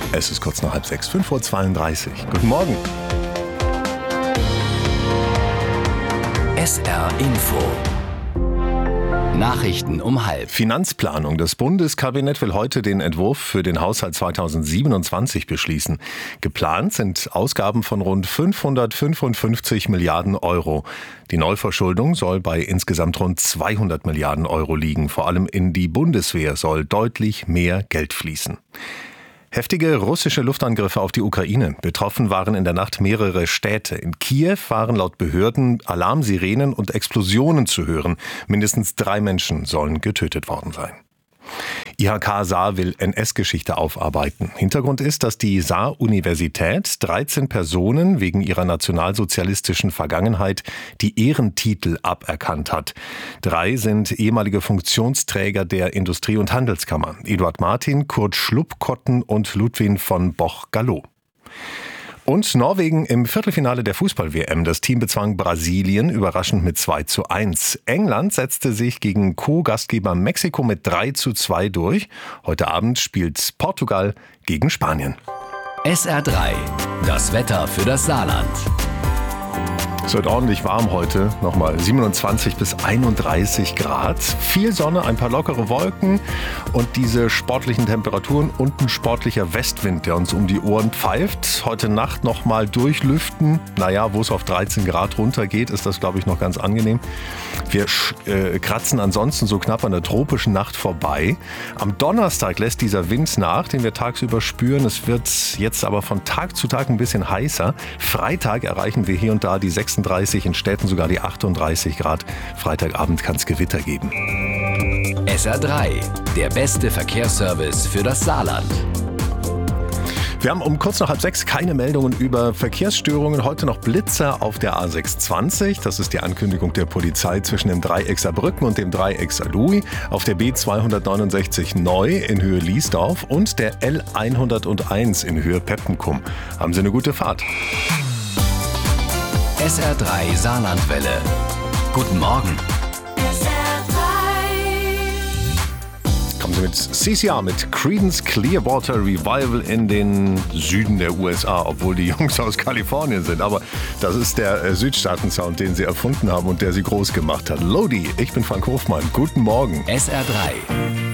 Es ist kurz nach 5:30, 5:32 Uhr. Guten Morgen. SR Info. Nachrichten um 5:30. Finanzplanung. Das Bundeskabinett will heute den Entwurf für den Haushalt 2027 beschließen. Geplant sind Ausgaben von rund 555 Milliarden Euro. Die Neuverschuldung soll bei insgesamt rund 200 Milliarden Euro liegen. Vor allem in die Bundeswehr soll deutlich mehr Geld fließen. Heftige russische Luftangriffe auf die Ukraine. Betroffen waren in der Nacht mehrere Städte. In Kiew waren laut Behörden Alarmsirenen und Explosionen zu hören. Mindestens 3 Menschen sollen getötet worden sein. IHK Saar will NS-Geschichte aufarbeiten. Hintergrund ist, dass die Saar-Universität 13 Personen wegen ihrer nationalsozialistischen Vergangenheit die Ehrentitel aberkannt hat. 3 sind ehemalige Funktionsträger der Industrie- und Handelskammer. Eduard Martin, Kurt Schluppkotten und Ludwig von Boch-Gallo. Und Norwegen im Viertelfinale der Fußball-WM. Das Team bezwang Brasilien überraschend mit 2:1. England setzte sich gegen Co-Gastgeber Mexiko mit 3:2 durch. Heute Abend spielt Portugal gegen Spanien. SR3. Das Wetter für das Saarland. Es wird ordentlich warm heute, nochmal 27 bis 31 Grad. Viel Sonne, ein paar lockere Wolken und diese sportlichen Temperaturen und ein sportlicher Westwind, der uns um die Ohren pfeift. Heute Nacht nochmal durchlüften. Naja, wo es auf 13 Grad runtergeht, ist das, glaube ich, noch ganz angenehm. Wir kratzen ansonsten so knapp an der tropischen Nacht vorbei. Am Donnerstag lässt dieser Wind nach, den wir tagsüber spüren. Es wird jetzt aber von Tag zu Tag ein bisschen heißer. Freitag erreichen wir hier und da die 36, in Städten sogar die 38 Grad. Freitagabend kann es Gewitter geben. SR3, der beste Verkehrsservice für das Saarland. Wir haben um kurz nach 5:30 keine Meldungen über Verkehrsstörungen. Heute noch Blitzer auf der A620. Das ist die Ankündigung der Polizei zwischen dem Dreieck Saarbrücken und dem Dreieck Saarlouis. Auf der B269 neu in Höhe Liesdorf und der L101 in Höhe Peppenkum. Haben Sie eine gute Fahrt. SR3 Saarlandwelle. Guten Morgen. Kommen Sie mit CCR, mit Creedence Clearwater Revival in den Süden der USA, obwohl die Jungs aus Kalifornien sind. Aber das ist der Südstaaten-Sound, den sie erfunden haben und der sie groß gemacht hat. Lodi, ich bin Frank Hofmann. Guten Morgen. SR3.